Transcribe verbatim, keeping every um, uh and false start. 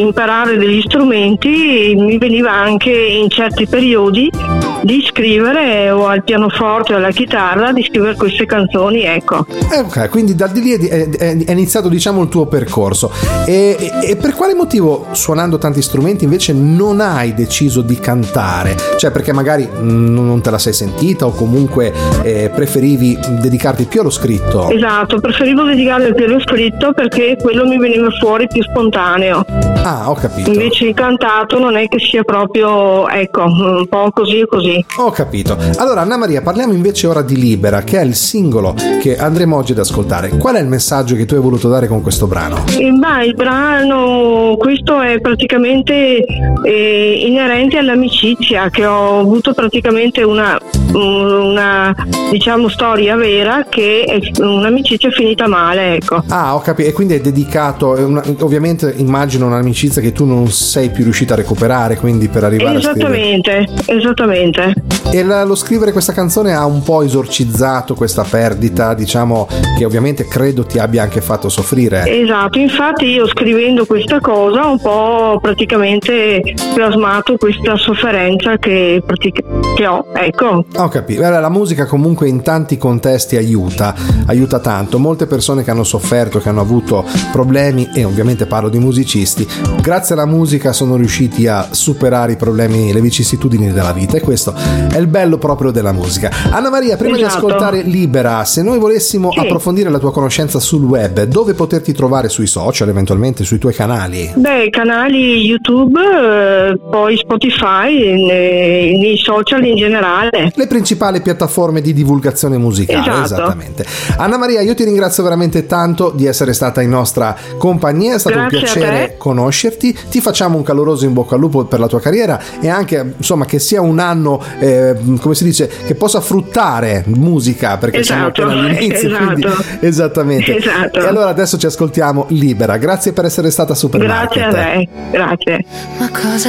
imparare degli strumenti mi veniva anche in certi periodi di scrivere o al pianoforte o alla chitarra di scrivere queste canzoni, ecco. Eh, ok, quindi da di lì è, è, è iniziato, diciamo, il tuo percorso. E, e, e per quale motivo, suonando tanti strumenti, invece non hai deciso di cantare? Cioè, perché magari mh, non te la sei sentita o comunque eh, preferivi dedicarti più allo scritto? Esatto, preferivo dedicarmi più allo scritto perché quello mi veniva fuori più spontaneo. Ah, ho capito. Invece il cantato non è che sia proprio, ecco, un po' così e così. Ho capito. Allora, Anna Maria, parliamo invece ora di Libera, che è il singolo che andremo oggi ad ascoltare. Qual è il messaggio che tu hai voluto dare con questo brano? Eh, beh, il brano, questo è praticamente eh, inerente all'amicizia, che ho avuto praticamente una, una diciamo storia vera, che è un'amicizia finita male, ecco. Ah, ho capito. E quindi è dedicato, è una, ovviamente immagino un'amicizia che tu non sei più riuscita a recuperare, quindi per arrivare esattamente, a scrivere. Esattamente. E la, lo scrivere questa canzone ha un po' esorcizzato questa perdita, diciamo, che ovviamente credo ti abbia anche fatto soffrire. Esatto, infatti io scrivendo questa cosa ho un po' praticamente plasmato questa sofferenza che, pratic- che ho, ecco. Ho capito. La musica comunque in tanti contesti aiuta, aiuta tanto. Molte persone che hanno sofferto, che hanno avuto problemi, e ovviamente parlo di musicisti, grazie alla musica sono riusciti a superare i problemi, le vicissitudini della vita, e questo è il bello proprio della musica. Anna Maria, prima esatto. di ascoltare Libera, se noi volessimo sì. approfondire la tua conoscenza sul web, dove poterti trovare? Sui social, eventualmente sui tuoi canali? Beh, canali YouTube, eh, poi Spotify, nei, nei social in generale. Le principali piattaforme di divulgazione musicale. Esatto. Esattamente. Anna Maria, io ti ringrazio veramente tanto di essere stata in nostra compagnia, è stato Grazie un piacere conoscerti, ti facciamo un caloroso in bocca al lupo per la tua carriera, e anche, insomma, che sia un anno eh, come si dice, che possa fruttare musica, perché esatto. siamo appena all'inizio. Esatto. Quindi, esattamente. Esatto. E allora adesso ci ascoltiamo Libera. Grazie per essere stata super. Grazie a lei. Grazie. Ma cosa